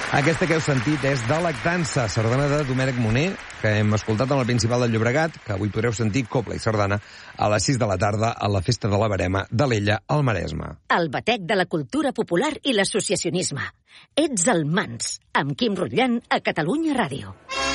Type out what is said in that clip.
Aquesta que heu sentit és Delectant-se, sardana de Domènec Moner, que hem escoltat en el Principal del Llobregat, que avui podreu sentir cobla i sardana a les 6 de la tarda a la Festa de la Verema d'Alella, al Maresme. El batec de la cultura popular i l'associacionisme. Ets el Mans, amb Quim Rutllant a Catalunya Ràdio.